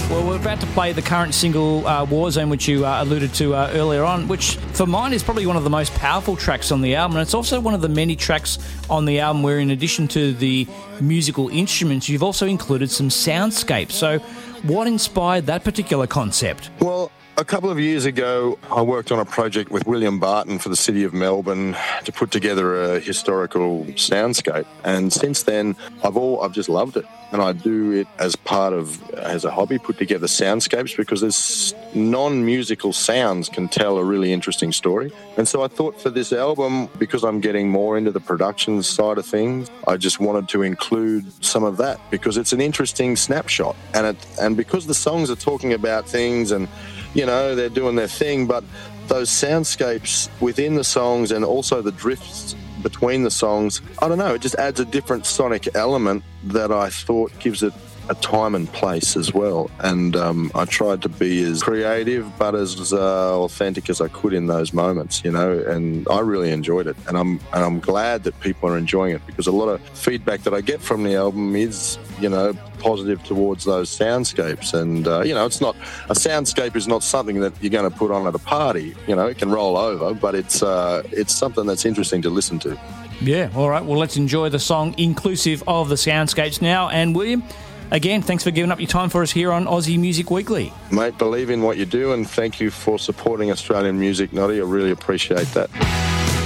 Well, we're about to play the current single, Warzone, which you alluded to earlier on, which for mine is probably one of the most powerful tracks on the album. And it's also one of the many tracks on the album where, in addition to the musical instruments, you've also included some soundscapes. So what inspired that particular concept? Well, a couple of years ago, I worked on a project with William Barton for the City of Melbourne to put together a historical soundscape. And since then, I've just loved it. And I do it as a hobby, put together soundscapes, because there's non-musical sounds can tell a really interesting story. And so I thought for this album, because I'm getting more into the production side of things, I just wanted to include some of that because it's an interesting snapshot. And because the songs are talking about things and, you know, they're doing their thing, but those soundscapes within the songs and also the drifts between the songs, I don't know, it just adds a different sonic element that I thought gives it a time and place as well. And I tried to be as creative but as authentic as I could in those moments, you know, and I really enjoyed it. And I'm glad that people are enjoying it, because a lot of feedback that I get from the album is, you know, positive towards those soundscapes. And, you know, it's not, a soundscape is not something that you're going to put on at a party. You know, it can roll over, but it's something that's interesting to listen to. Yeah, all right. Well, let's enjoy the song inclusive of the soundscapes now. And William, again, thanks for giving up your time for us here on Aussie Music Weekly. Mate, believe in what you do, and thank you for supporting Australian music, Noddy. I really appreciate that.